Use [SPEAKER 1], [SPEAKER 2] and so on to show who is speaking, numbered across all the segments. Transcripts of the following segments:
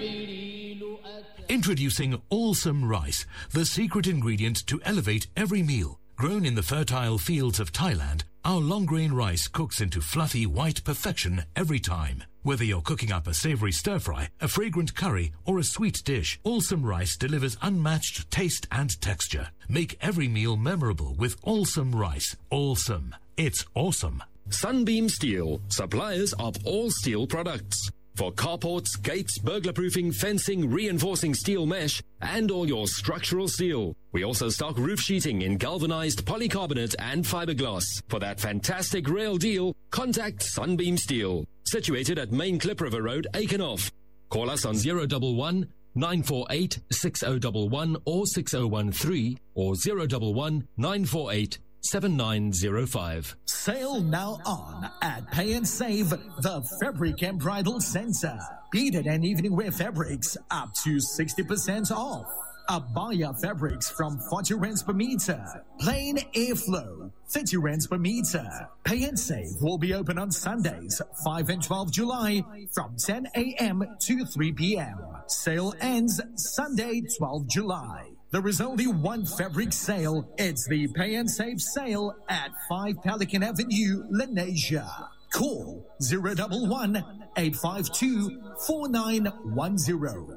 [SPEAKER 1] Introducing Allsome Rice, the secret ingredient to elevate every meal. Grown in the fertile fields of Thailand, our long-grain rice cooks into fluffy white perfection every time. Whether you're cooking up a savory stir-fry, a fragrant curry, or a sweet dish, Allsome Rice delivers unmatched taste and texture. Make every meal memorable with Allsome Rice. Allsome. It's awesome.
[SPEAKER 2] Sunbeam Steel, suppliers of all steel products. For carports, gates, burglar-proofing, fencing, reinforcing steel mesh, and all your structural steel. We also stock roof sheeting in galvanized polycarbonate and fiberglass. For that fantastic rail deal, contact Sunbeam Steel. Situated at Main Klip River Road, Aikenhof. Call us on 011 948 6011 or 6013 or 011 948 7905.
[SPEAKER 3] Sale now on at Pay and Save, the Fabric and Bridal Center. Beaded and evening wear fabrics up to 60% off. Abaya fabrics from 40 rands per meter. Plain airflow, 30 rands per meter. Pay and Save will be open on Sundays, 5 and 12 July from 10 a.m. to 3 p.m. Sale ends Sunday, 12 July. There is only one fabric sale. It's the Pay and Save sale at 5 Pelican Avenue, Lenasia. Call 011 852 4910.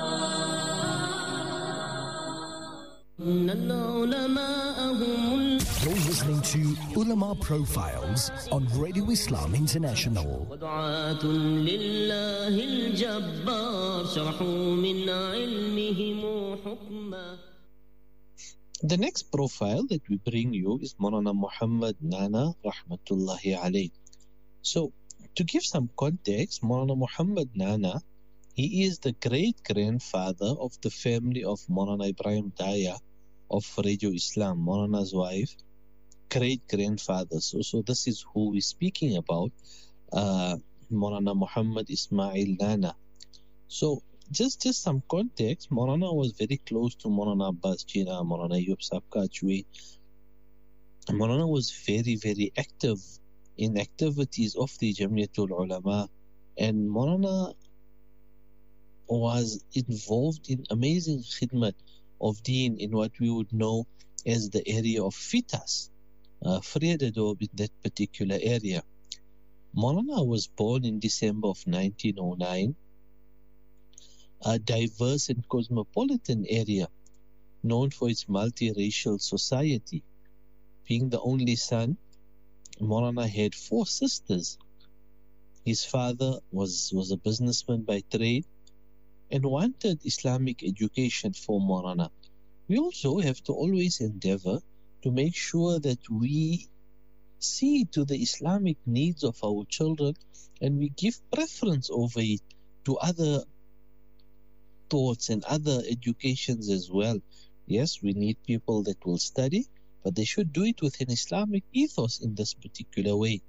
[SPEAKER 4] You're listening to Ulama Profiles on Radio Islam International.
[SPEAKER 5] The next profile that we bring you is Maulana Muhammad Nana Rahmatullahi Alayh. So, to give some context, Maulana Muhammad Nana, he is the great-grandfather of the family of Maulana Ibrahim Daya of Radio Islam, Maulana's wife, great-grandfather. So this is who we're speaking about, Maulana Muhammad Ismail Nana. So, just some context, Maulana was very close to Maulana Abbas Jinnah, Maulana Ayub Sabkachwi. Maulana was very, very active in activities of the Jamiatul Ulama, and Maulana was involved in amazing khidmat of deen in what we would know as the area of fitas, Vrededoop in that particular area. Maulana was born in December of 1909, a diverse and cosmopolitan area known for its multiracial society. Being the only son, Maulana had 4 sisters. His father was a businessman by trade and wanted Islamic education for Maulana. We also have to always endeavor to make sure that we see to the Islamic needs of our children and we give preference over it to other thoughts and other educations as well. Yes, we need people that will study, but they should do it with an Islamic ethos in this particular way.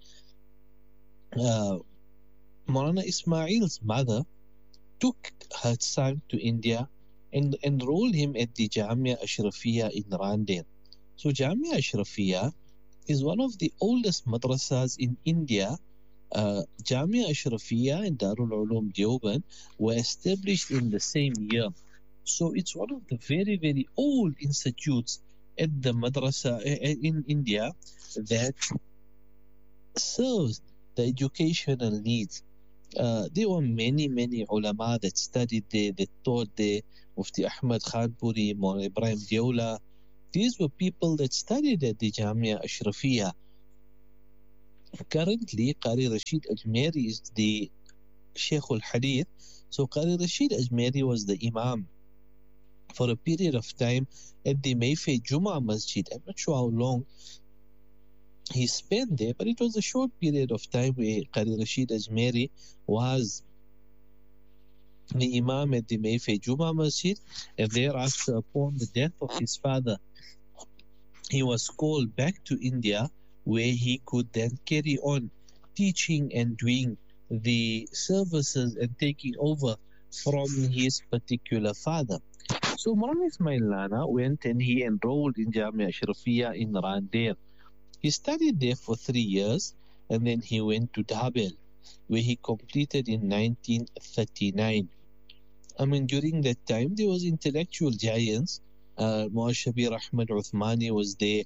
[SPEAKER 5] Maulana Ismail's mother took her son to India and enrolled him at the Jamia Ashrafiyya in Randel. So Jamia Ashrafiyya is one of the oldest madrasas in India. Jamia Ashrafiyya and Darul Ulum Deoband were established in the same year. So it's one of the very, very old institutes at the madrasa in India that serves the educational needs. There were many ulama that studied there, that taught there. Mufti Ahmad Khanpuri, Maulana Ibrahim Diola. These were people that studied at the Jamia Ashrafiyya. Currently, Qari Rashid Ajmeri is the Sheikh al-Hadith. So Qari Rashid Ajmeri was the Imam for a period of time at the Mayfair Juma Masjid. I'm not sure how long he spent there, but it was a short period of time where Qari Rashid Ajmeri was the Imam at the Mayfair Juma Masjid, and thereafter, upon the death of his father, he was called back to India, where he could then carry on teaching and doing the services and taking over from his particular father. So Maulana Ismail Nana went and he enrolled in Jamia Ashrafiyya in Randel. He studied there for 3 years, and then he went to Dabel, where he completed in 1939. I mean, during that time, there was intellectual giants. Moa Shabir Ahmad Uthmani was there.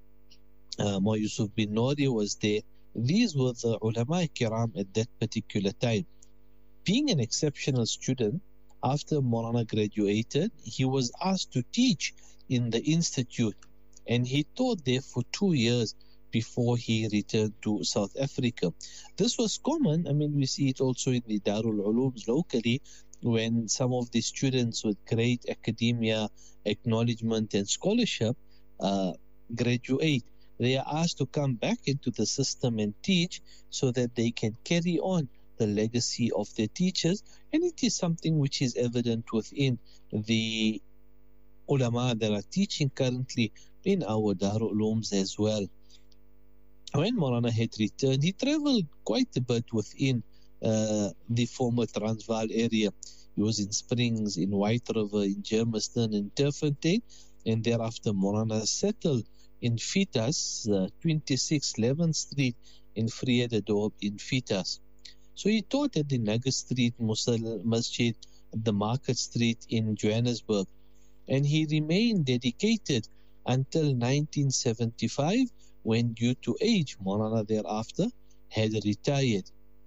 [SPEAKER 5] Moa Yusuf bin Nori was there. These were the ulama kiram at that particular time. Being an exceptional student, after Maulana graduated, he was asked to teach in the institute, and he taught there for 2 years before he returned to South Africa. This was common. I mean, we see it also in the Darul Ulooms locally, when some of the students with great academia, acknowledgement and scholarship graduate. They are asked to come back into the system and teach so that they can carry on the legacy of their teachers, and it is something which is evident within the ulama that are teaching currently in our Darul Ulooms as well. When Maulana had returned, he traveled quite a bit within the former Transvaal area. He was in Springs, in White River, in Germiston, in Turffontein, and thereafter Maulana settled in Fitas, 26 11th Street in Vrededorp in Fitas. So he taught at the Nagar Street Masjid, the Market Street in Johannesburg, and he remained dedicated until 1975, when due to age, Maulana thereafter had retired.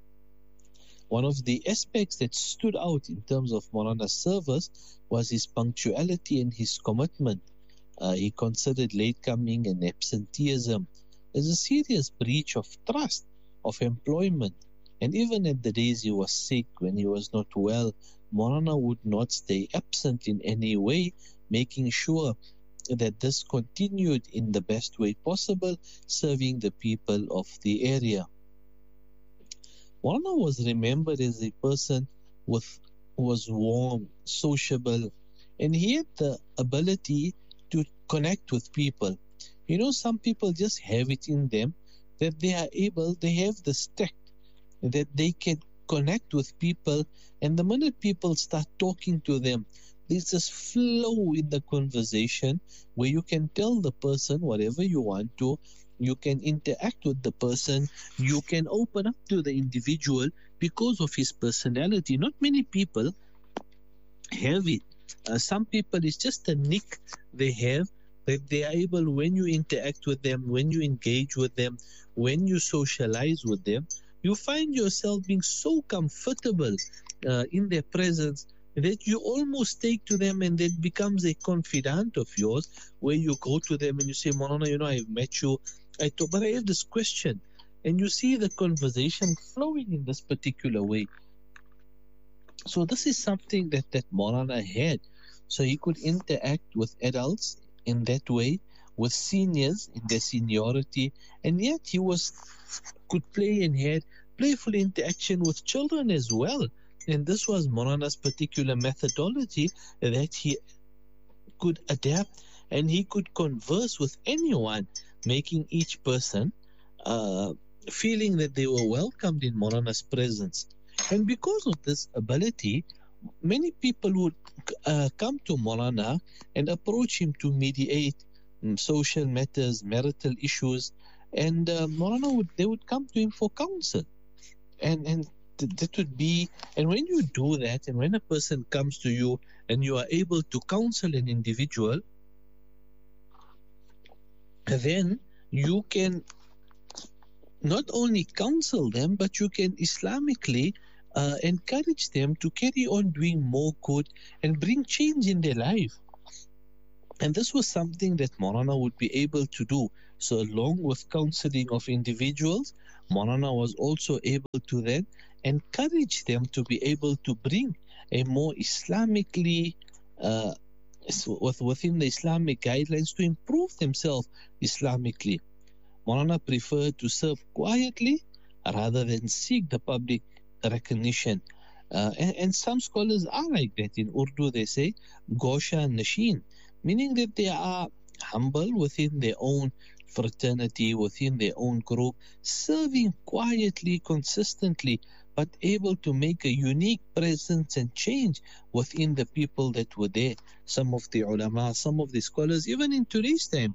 [SPEAKER 5] One of the aspects that stood out in terms of Maulana's service was his punctuality and his commitment. He considered late coming and absenteeism as a serious breach of trust, of employment. And even at the days he was sick, when he was not well, Maulana would not stay absent in any way, making sure that this continued in the best way possible, serving the people of the area. Maulana was remembered as a person who was warm, sociable, and he had the ability to connect with people. You know, some people just have it in them that they have the tact that they can connect with people, and the minute people start talking to them, there's this flow in the conversation where you can tell the person whatever you want to, you can interact with the person, you can open up to the individual because of his personality. Not many people have it. Some people, it's just a nick they have, that they are able, when you interact with them, when you engage with them, when you socialize with them, you find yourself being so comfortable in their presence that you almost take to them, and it becomes a confidant of yours, where you go to them and you say, Maulana, you know, I've met you, but I have this question. And you see the conversation flowing in this particular way. So this is something that Maulana had. So he could interact with adults in that way, with seniors in their seniority, and yet he could play and had playful interaction with children as well. And this was Maulana's particular methodology, that he could adapt and he could converse with anyone, making each person feeling that they were welcomed in Maulana's presence. And because of this ability, many people would come to Maulana and approach him to mediate social matters, marital issues, and Maulana would come to him for counsel. And that would be, and when you do that, and when a person comes to you and you are able to counsel an individual, then you can not only counsel them, but you can Islamically encourage them to carry on doing more good and bring change in their life. And this was something that Maulana would be able to do. So along with counseling of individuals, Maulana was also able to then encourage them to be able to bring a more Islamically, within the Islamic guidelines, to improve themselves Islamically. Maulana preferred to serve quietly rather than seek the public recognition. And some scholars are like that. In Urdu they say Gosha Nashin, meaning that they are humble within their own fraternity, within their own group, serving quietly, consistently, but able to make a unique presence and change within the people that were there. Some of the ulama, some of the scholars, even in today's time,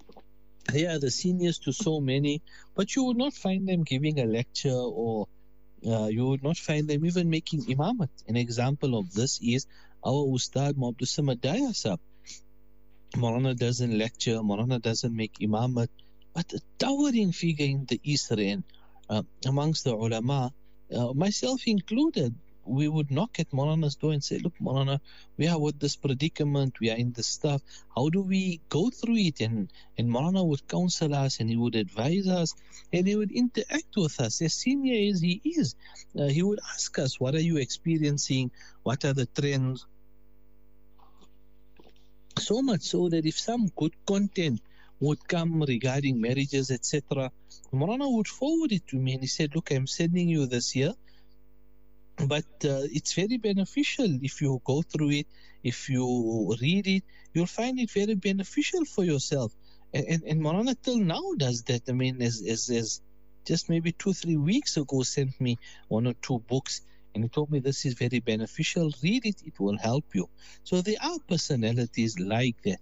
[SPEAKER 5] they are the seniors to so many, but you would not find them giving a lecture or You would not find them even making imamat. An example of this is our Ustad Muhammad Samad Daya Sahab. Maulana doesn't lecture, Maulana doesn't make imamat, but a towering figure in the Eastern amongst the ulama, myself included. We would knock at Maulana's door and say, look, Maulana, we are with this predicament, we are in this stuff. How do we go through it? And Maulana would counsel us and he would advise us and he would interact with us. As senior as he is, he would ask us, what are you experiencing? What are the trends? So much so that if some good content would come regarding marriages, etc., Maulana would forward it to me and he said, look, I'm sending you this here. But it's very beneficial if you go through it, if you read it, you'll find it very beneficial for yourself. And Maulana till now does that. I mean, as just maybe 2-3 weeks ago sent me 1 or 2 books and he told me this is very beneficial. Read it, it will help you. So there are personalities like that.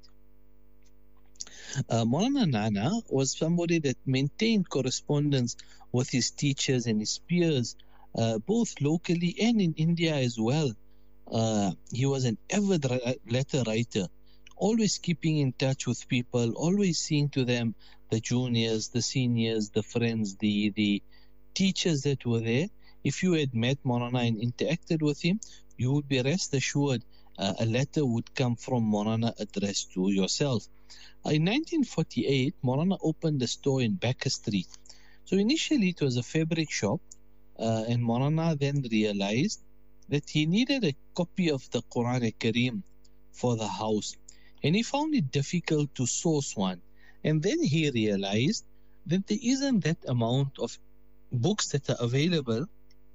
[SPEAKER 5] Maulana Nana was somebody that maintained correspondence with his teachers and his peers, both locally and in India as well. He was an avid letter writer, always keeping in touch with people, always seeing to them, the juniors, the seniors, the friends, the teachers that were there. If you had met Maulana and interacted with him, you would be rest assured a letter would come from Maulana addressed to yourself. In 1948, Maulana opened a store in Baker Street. So initially it was a fabric shop. And Maulana then realized that he needed a copy of the Quran Kareem for the house. And he found it difficult to source one. And then he realized that there isn't that amount of books that are available.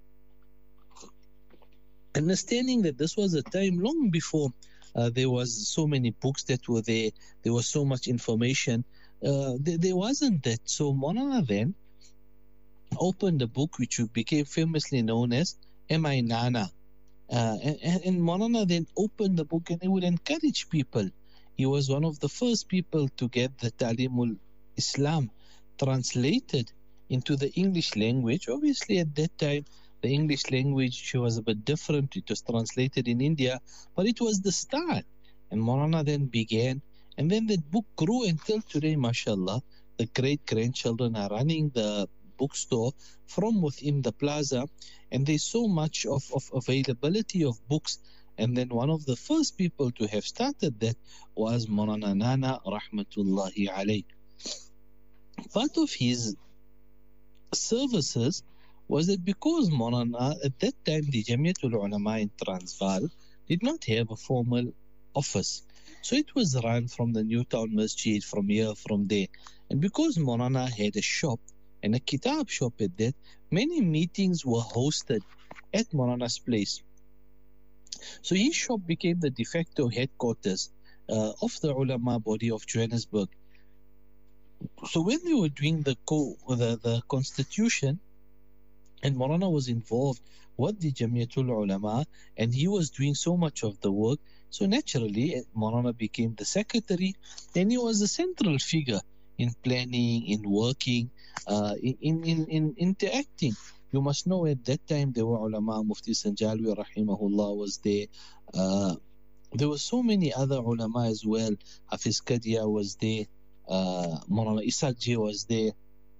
[SPEAKER 5] Understanding that this was a time long before there was so many books that were there was so much information, there wasn't that. So Maulana then opened a book which became famously known as M.I. Nana. And Maulana then opened the book and he would encourage people. He was one of the first people to get the Talimul Islam translated into the English language. Obviously at that time, the English language was a bit different. It was translated in India, but it was the start. And Maulana then began, and then that book grew until today, mashallah. The great-grandchildren are running the bookstore from within the plaza, and there's so much of availability of books. And then one of the first people to have started that was Maulana Nana rahmatullahi alayh. Part of his services was that because Maulana, at that time the Jamiatul Ulama in Transvaal did not have a formal office. So it was run from the Newtown Masjid, from here, from there. And because Maulana had a shop, and a kitab shop at that, many meetings were hosted at Maulana's place. So his shop became the de facto headquarters of the ulama body of Johannesburg. So when they were doing the constitution, and Maulana was involved with the Jamiatul Ulama, and he was doing so much of the work, so naturally Maulana became the secretary, and he was the central figure in planning, in working, in interacting. You must know at that time there were ulama. Mufti Sanjalwi rahimahullah was there. There were so many other ulama as well. Hafiz Kadia was there. Maulana Isakji was there.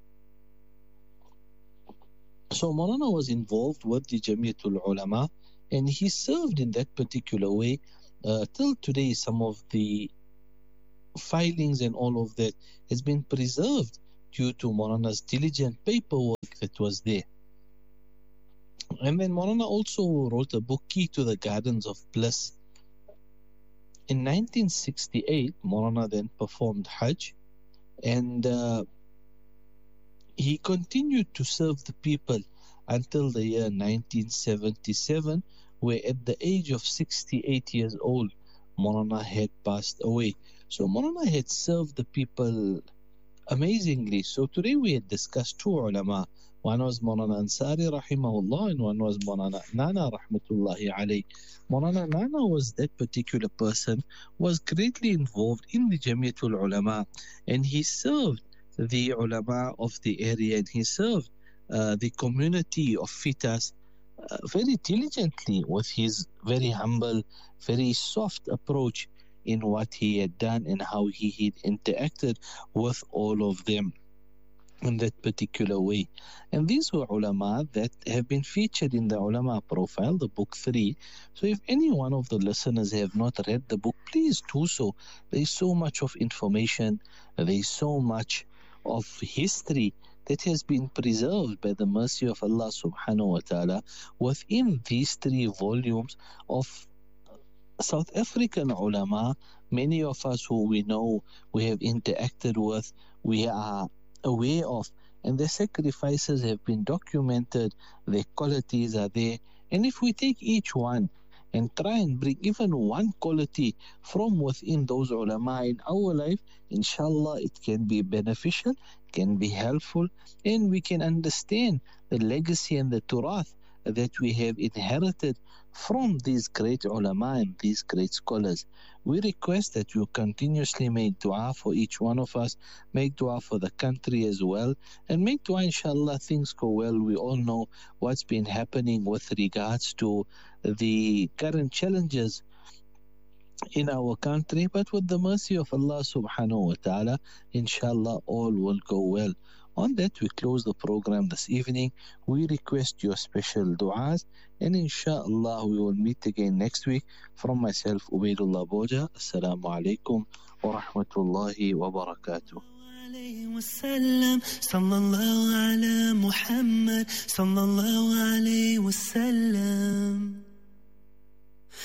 [SPEAKER 5] So Maulana was involved with the Jamiatul Ulama, and he served in that particular way till today. Some of the filings and all of that has been preserved due to Maulana's diligent paperwork that was there. And then Maulana also wrote a book, Key to the Gardens of Bliss. In 1968, Maulana then performed Hajj, and he continued to serve the people until the year 1977, where at the age of 68 years old, Maulana had passed away. So Maulana had served the people amazingly. So today we had discussed 2 ulama. One was Maulana Ansari rahimahullah, and one was Maulana Nana rahmatullahi alayh. Maulana Nana was that particular person, was greatly involved in the Jamiatul Ulama, and he served the ulama of the area, and he served the community of FITAS very diligently with his very humble, very soft approach in what he had done and how he had interacted with all of them in that particular way. And these were ulama that have been featured in the ulama profile, the book 3. So if any one of the listeners have not read the book, please do so. There is so much of information, there is so much of history that has been preserved by the mercy of Allah subhanahu wa ta'ala within these 3 volumes of South African ulama. Many of us who we know, we have interacted with, we are aware of, and their sacrifices have been documented, their qualities are there. And if we take each one and try and bring even one quality from within those ulama in our life, inshallah it can be beneficial, can be helpful, and we can understand the legacy and the turath that we have inherited from these great ulama and these great scholars. We request that you continuously make dua for each one of us, make dua for the country as well, and make dua inshallah things go well. We all know what's been happening with regards to the current challenges in our country, but with the mercy of Allah subhanahu wa ta'ala, inshallah all will go well. On that, we close the program this evening. We request your special du'as, and inshallah we will meet again next week. From myself, Ubaidullah Boja. Assalamu alaikum wa rahmatullahi wa barakatuh.
[SPEAKER 6] sallallahu ala Muhammad sallallahu alayhi wa sallam.